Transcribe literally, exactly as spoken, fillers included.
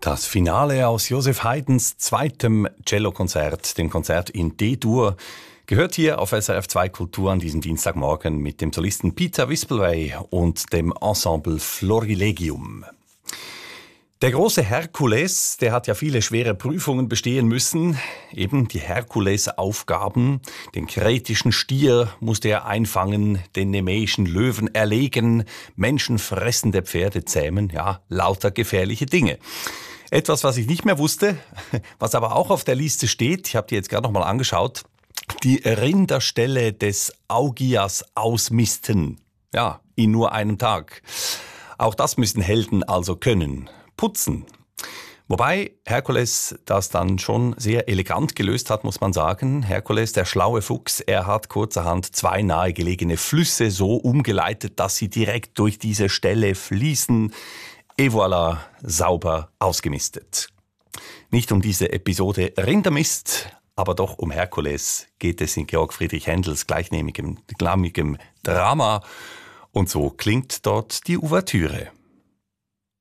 Das Finale aus Joseph Haydns zweitem Cellokonzert, dem Konzert in D-Dur, gehört hier auf S R F zwei Kultur an diesem Dienstagmorgen mit dem Solisten Peter Wispelwey und dem Ensemble Florilegium. Der große Herkules, der hat ja viele schwere Prüfungen bestehen müssen. Eben die Herkulesaufgaben. Den kretischen Stier musste er einfangen, den nemäischen Löwen erlegen, menschenfressende Pferde zähmen, ja, lauter gefährliche Dinge. Etwas, was ich nicht mehr wusste, was aber auch auf der Liste steht, ich habe die jetzt gerade noch mal angeschaut, die Rinderställe des Augias ausmisten. Ja, in nur einem Tag. Auch das müssen Helden also können. Putzen. Wobei Herkules das dann schon sehr elegant gelöst hat, muss man sagen. Herkules, der schlaue Fuchs, er hat kurzerhand zwei nahegelegene Flüsse so umgeleitet, dass sie direkt durch diese Ställe fließen. Et voilà, sauber ausgemistet. Nicht um diese Episode Rindermist, aber doch um Herkules geht es in Georg Friedrich Händels gleichnamigem, gleichnamigem Drama. Und so klingt dort die Ouvertüre.